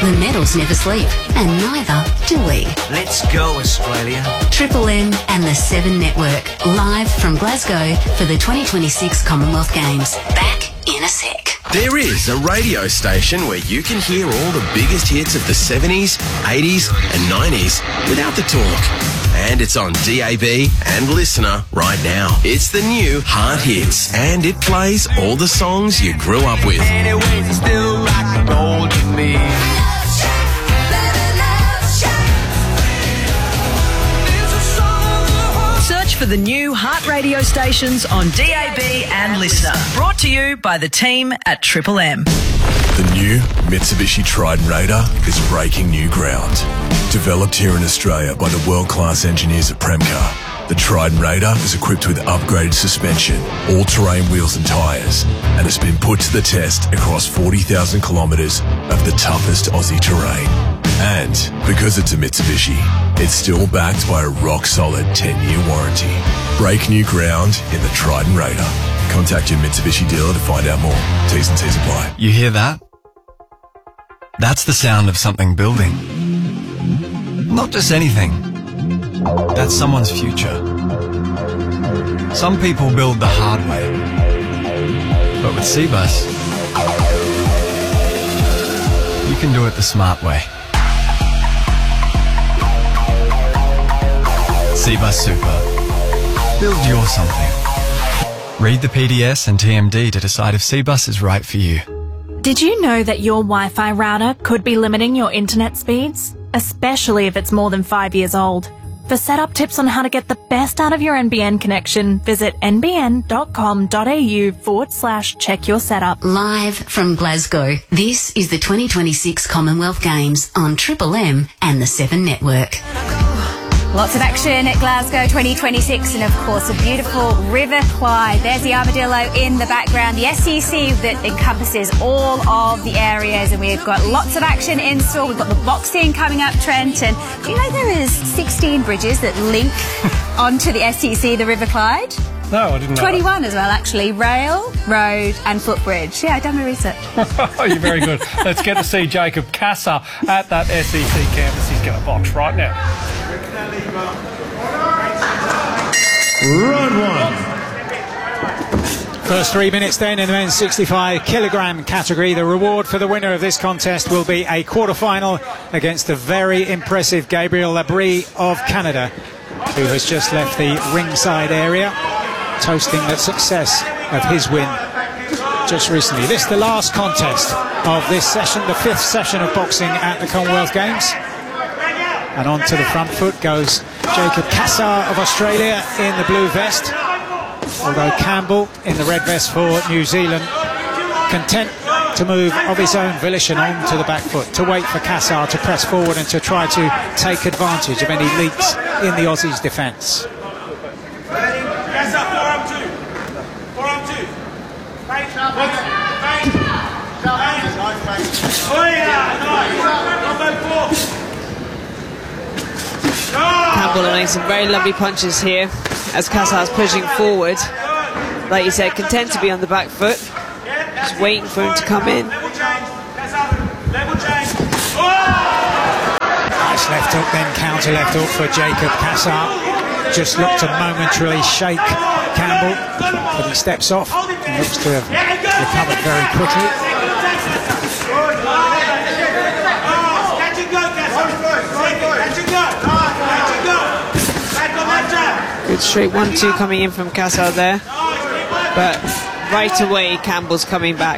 The medals never sleep, and neither do we. Let's go, Australia. Triple M and the 7 Network, live from Glasgow for the 2026 Commonwealth Games. Back in a sec. There is a radio station where you can hear all the biggest hits of the 70s, 80s and 90s without the talk. And it's on DAB and Listener right now. It's the new Heart Hits, and it plays all the songs you grew up with. Anyways, it's still like gold to me. Search for the new Heart radio stations on DAB and Listener. Brought to you by the team at Triple M. The new Mitsubishi Triton Raider is breaking new ground. Developed here in Australia by the world-class engineers at Premcar, the Triton Raider is equipped with upgraded suspension, all-terrain wheels and tyres, and has been put to the test across 40,000 kilometres of the toughest Aussie terrain. And because it's a Mitsubishi, it's still backed by a rock-solid 10-year warranty. Break new ground in the Triton Raider. Contact your Mitsubishi dealer to find out more. T's and C's apply. You hear that? That's the sound of something building. Not just anything. That's someone's future. Some people build the hard way. But with Cbus, you can do it the smart way. Cbus Super. Build your something. Read the PDS and TMD to decide if Cbus is right for you. Did you know that your Wi-Fi router could be limiting your internet speeds? Especially if it's more than 5 years old. For setup tips on how to get the best out of your NBN connection, visit nbn.com.au/check-your-setup. Live from Glasgow, this is the 2026 Commonwealth Games on Triple M and the 7 Network. Lots of action at Glasgow 2026 and of course a beautiful River Clyde. There's the Armadillo in the background, the SCC that encompasses all of the areas, and we've got lots of action in store. We've got the boxing coming up, Trent, and do you know there is 16 bridges that link onto the SCC, the River Clyde? No, I didn't know 21 that. as well, actually. Rail, road and footbridge. Yeah, I've done my research. You're very good. Let's get to see Jacob Cassar at that SCC campus. He's going to box right now. Round one. First 3 minutes then in the men's 65 kilogram category. The reward for the winner of this contest will be a quarter-final against the very impressive Gabriel Labrie of Canada, who has just left the ringside area, toasting the success of his win just recently. This is the last contest of this session, the 5th session of boxing at the Commonwealth Games. And on to the front foot goes Jacob Cassar of Australia in the blue vest, although Campbell in the red vest for New Zealand, content to move of his own volition on to the back foot, to wait for Cassar to press forward and to try to take advantage of any leaks in the Aussies' defence. Campbell landing some very lovely punches here as Cassar's pushing forward. Like you said, content to be on the back foot, just waiting for him to come in. Nice left hook, then counter left hook for Jacob Cassar. Just looked to momentarily shake Campbell, but he steps off and looks to have recovered very quickly. Good straight 1-2 coming in from Cassar there, but right away Campbell's coming back.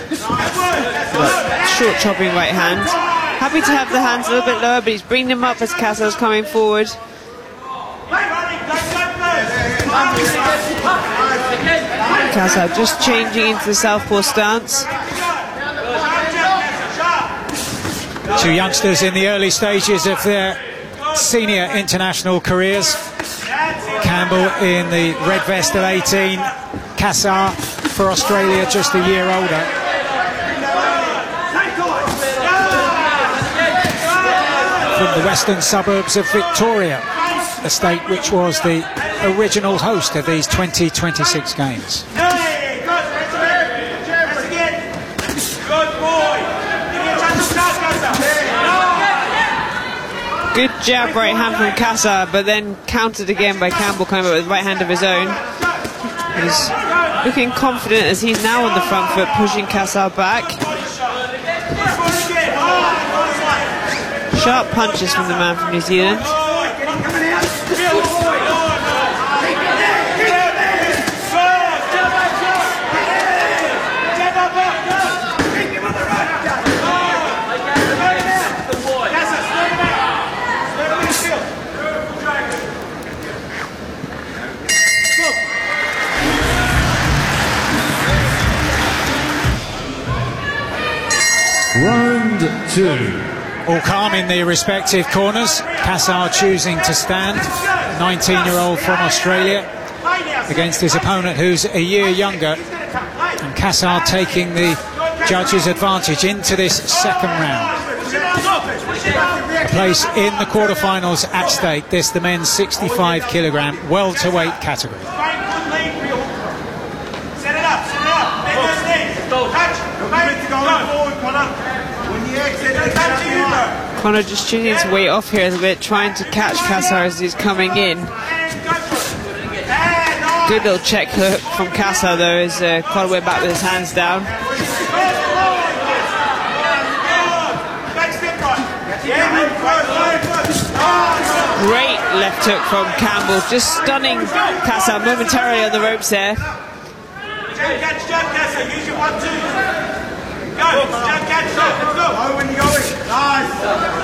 Short chopping right hand. Happy to have the hands a little bit lower, but he's bringing them up as Cassar's coming forward. Cassar just changing into the southpaw stance. Two youngsters in the early stages of their senior international careers. Campbell in the red vest at 18, Cassar for Australia just a year older. From the western suburbs of Victoria, a state which was the original host of these 2026 games. Good boy. Good jab right hand from Casa, but then countered again by Campbell coming up with right hand of his own. He's looking confident as he's now on the front foot, pushing Casa back. Sharp punches from the man from New Zealand. Round 2. All calm in the respective corners. Cassar choosing to stand. 19-year-old from Australia against his opponent who's a year younger. And Cassar taking the judges' advantage into this second round. A place in the quarterfinals at stake. This the men's 65 kilogram welterweight category. Connor just tuning his weight off here a bit, trying to catch Cassar as he's coming in. Good little check hook from Cassar though, as Connor went back with his hands down. Great left hook from Campbell, just stunning Cassar momentarily on the ropes there. Catch, Cassar, use your 1-2. Go, catch, let's go. Oh, when you go in. Nice.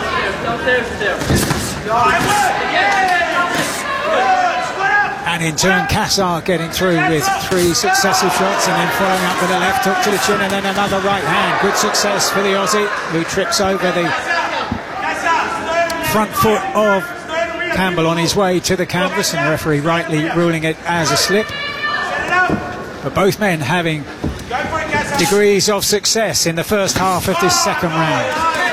And in turn, Cassar getting through with 3 successive shots and then following up with a left hook to the chin and then another right hand. Good success for the Aussie, who trips over the front foot of Campbell on his way to the canvas, and the referee rightly ruling it as a slip. But both men having degrees of success in the first half of this second round.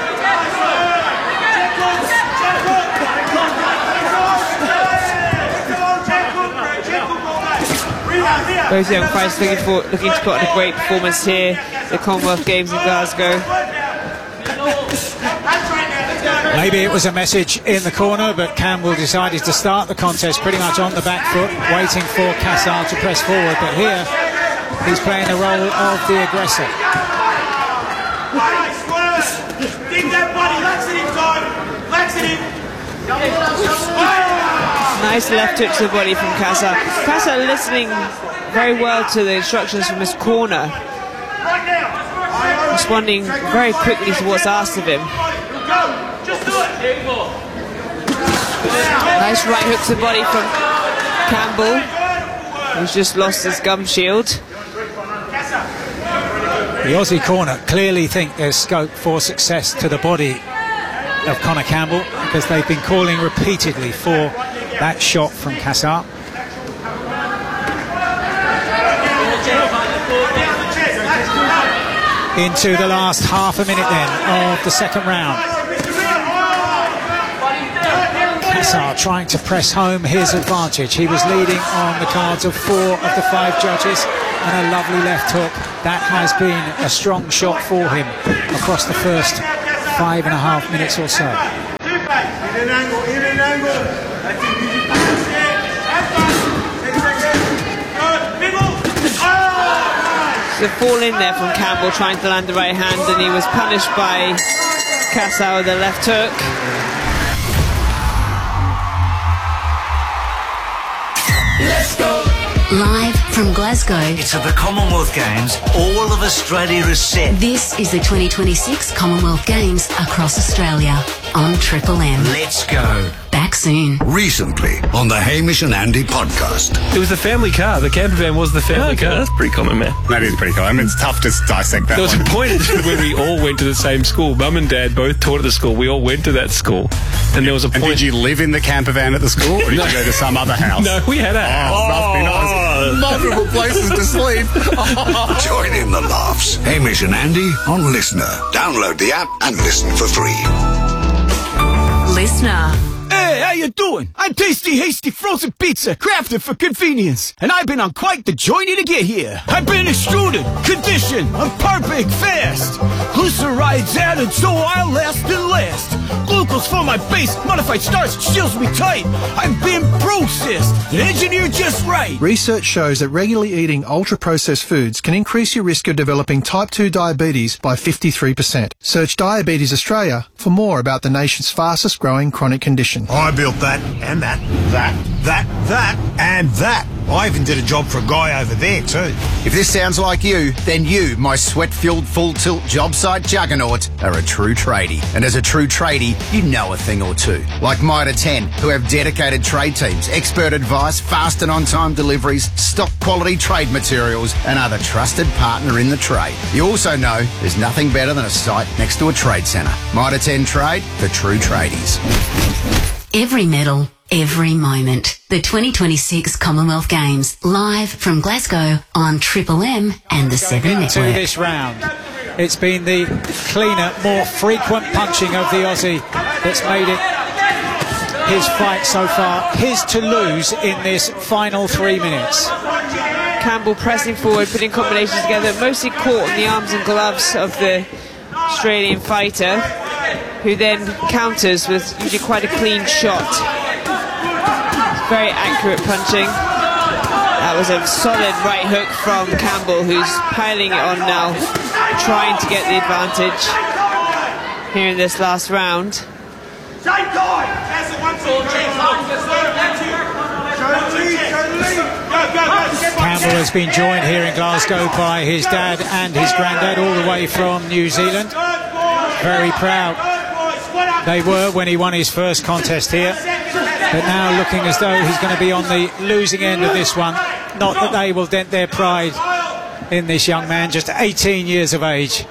Both young fighters looking to put on a great performance here at the Commonwealth Games in Glasgow. Maybe it was a message in the corner, but Campbell decided to start the contest pretty much on the back foot, waiting for Cassar to press forward. But here, he's playing the role of the aggressor. Nice left hook to the body from Cassar. Cassar listening very well to the instructions from his corner, responding very quickly to what's asked of him. Nice right hook to the body from Campbell, who's just lost his gum shield. The Aussie corner clearly think there's scope for success to the body of Connor Campbell, because they've been calling repeatedly for that shot from Cassar. Into the last half a minute then of the second round. Cassar trying to press home his advantage. He was leading on the cards of 4 of the 5 judges, and a lovely left hook. That has been a strong shot for him across the first 5.5 minutes or so. The fall in there from Campbell trying to land the right hand, and he was punished by Cassar with a left hook. Let's go! Live from Glasgow. It's at the Commonwealth Games. All of Australia is set. This is the 2026 Commonwealth Games across Australia on Triple M. Let's go. Back soon. Recently on the Hamish and Andy podcast. It was the family car. The camper van was the family car. That's pretty common, man. That is pretty common. I mean, it's tough to dissect that. There was a point where we all went to the same school. Mum and Dad both taught at the school. We all went to that school. And there was a point... And did you live in the camper van at the school, or did you go to some other house? No, we had a house. Must be nice. Multiple places to sleep. Join in the laughs. Hamish and Andy on Listener. Download the app and listen for free. Listener. Hey! Hey, how you doing? I'm Tasty Hasty Frozen Pizza, crafted for convenience. And I've been on quite the journey to get here. I've been extruded, conditioned, I'm perfect fast. Glycerides added so I'll last and last. Glucose for my base, modified starch seals me tight. I've been processed, and engineered just right. Research shows that regularly eating ultra-processed foods can increase your risk of developing type 2 diabetes by 53%. Search Diabetes Australia for more about the nation's fastest growing chronic condition. I built that, and that, and that. I even did a job for a guy over there too. If this sounds like you, then you, my sweat-filled full-tilt job site juggernaut, are a true tradie. And as a true tradie, you know a thing or two. Like Mitre 10, who have dedicated trade teams, expert advice, fast and on-time deliveries, stock quality trade materials, and are the trusted partner in the trade. You also know there's nothing better than a site next to a trade centre. Mitre 10 Trade for true tradies. Every medal, every moment. The 2026 Commonwealth Games, live from Glasgow on Triple M and the 7 Network. To this round, it's been the cleaner, more frequent punching of the Aussie that's made it his fight so far, his to lose in this final 3 minutes. Campbell pressing forward, putting combinations together, mostly caught in the arms and gloves of the Australian fighter, who then counters with usually quite a clean shot. Very accurate punching. That was a solid right hook from Campbell, who's piling it on now, trying to get the advantage here in this last round. Campbell has been joined here in Glasgow by his dad and his granddad, all the way from New Zealand. Very proud they were when he won his first contest here, but now looking as though he's going to be on the losing end of this one. Not that they will dent their pride in this young man, just 18 years of age.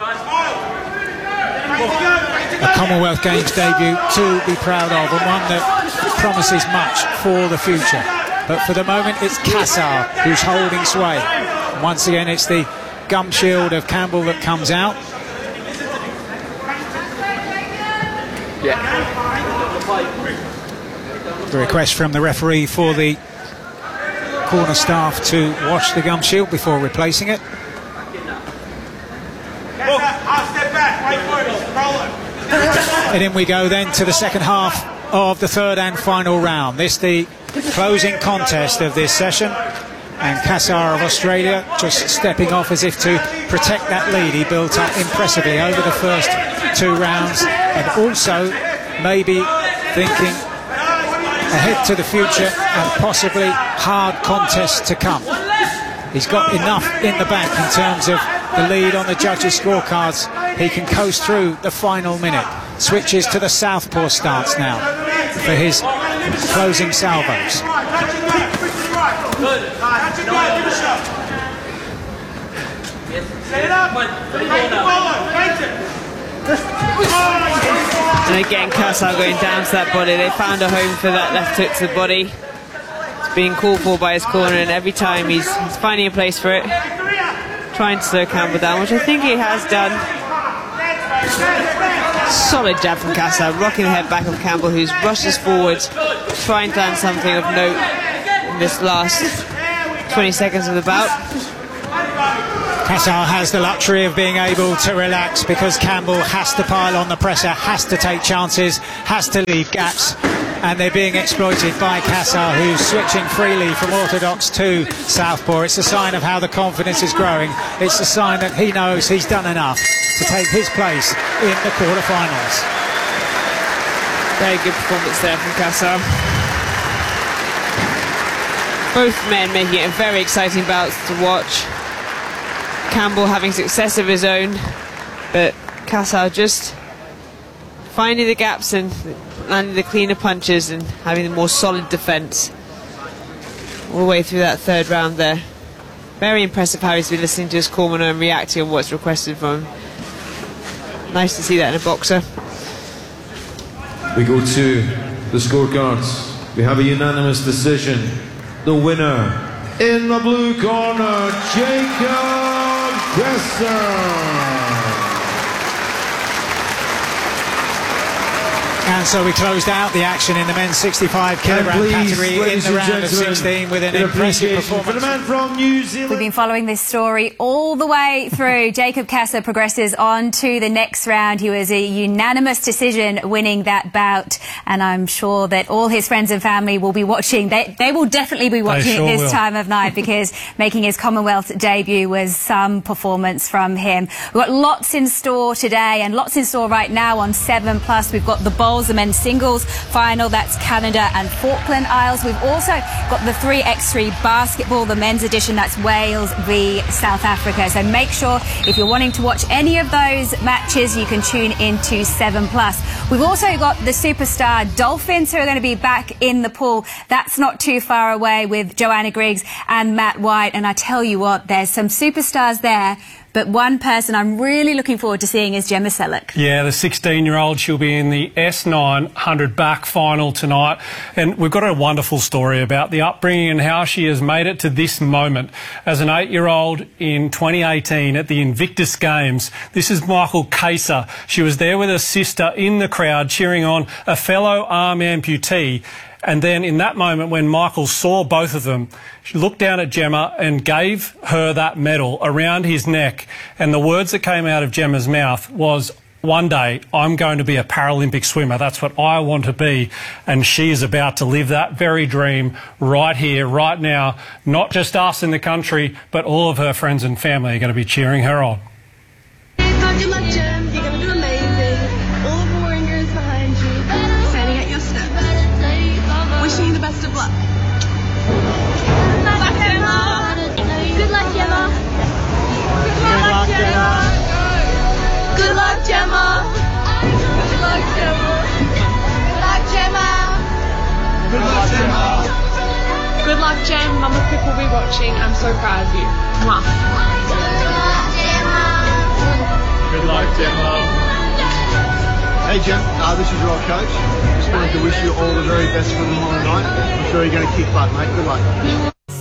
A Commonwealth Games debut to be proud of, and one that promises much for the future. But for the moment, it's Cassar who's holding sway. And once again, it's the gum shield of Campbell that comes out. The request from the referee for the corner staff to wash the gum shield before replacing it. And in we go then to the second half of the third and final round. This the closing contest of this session, and Cassar of Australia just stepping off as if to protect that lead he built up impressively over the first 2 rounds, and also maybe thinking ahead to the future and possibly hard contests to come. He's got enough in the bank in terms of the lead on the judges' scorecards. He can coast through the final minute. Switches to the southpaw stance now for his closing salvos. And again, Cassar going down to that body. They found a home for that left hook to the body. It's being called for by his corner, and every time he's finding a place for it, trying to slow Campbell down, which I think he has done. Solid jab from Cassar, rocking the head back of Campbell, who's rushes forward, trying to land something of note in this last 20 seconds of the bout. Cassar has the luxury of being able to relax because Campbell has to pile on the pressure, has to take chances, has to leave gaps, and they're being exploited by Cassar, who's switching freely from orthodox to southpaw. It's a sign of how the confidence is growing. It's a sign that he knows he's done enough to take his place in the quarterfinals. Very good performance there from Cassar. Both men making it a very exciting bout to watch. Campbell having success of his own, but Cassar just finding the gaps and landing the cleaner punches and having the more solid defence all the way through that third round there. Very impressive how he's been listening to his corner and reacting on what's requested from him. Nice to see that in a boxer. We go to the scorecards. We have a unanimous decision. The winner in the blue corner, Jacob Cassar. And And so we closed out the action in the men's 65 kilogram category in the round of 16 with an impressive performance. For the man from New Zealand. We've been following this story all the way through. Jacob Kasser progresses on to the next round. He was a unanimous decision winning that bout, and I'm sure that all his friends and family will be watching. They will definitely be watching at this time of night, because making his Commonwealth debut was some performance from him. We've got lots in store today and lots in store right now on 7+. We've got the bowls, the men's singles final, that's Canada and Falkland Isles. We've also got the 3x3 basketball, the men's edition, that's Wales v South Africa. So make sure if you're wanting to watch any of those matches, you can tune into 7+. We've also got the superstar Dolphins, who are going to be back in the pool. That's not too far away, with Joanna Griggs and Matt White. And I tell you what, there's some superstars there, but one person I'm really looking forward to seeing is Gemma Selleck. Yeah, the 16-year-old, she'll be in the S900 back final tonight. And we've got a wonderful story about the upbringing and how she has made it to this moment. As an 8-year-old in 2018 at the Invictus Games, this is Michael Kasser. She was there with her sister in the crowd cheering on a fellow arm amputee. And then in that moment, when Michael saw both of them, she looked down at Gemma and gave her that medal around his neck. And the words that came out of Gemma's mouth was, "One day I'm going to be a Paralympic swimmer. That's what I want to be." And she is about to live that very dream right here, right now. Not just us in the country, but all of her friends and family are going to be cheering her on. Good luck, Gem. You're going to do amazing. All of the Warringahs behind you, standing at your steps. Wishing you the best of luck. Good luck, Gemma. Good luck, Gemma. Good luck, Gemma. Good luck, Gemma. Good luck, Gemma. Good luck, Gemma. Good luck, Gemma. Good luck, Gem. Mama Pip will be watching. I'm so proud of you. Mwah. Good luck, Gemma. Hey, Gem. This is your coach. Just wanted to wish you all the very best for tomorrow night. I'm sure you're going to kick butt, mate. Good luck.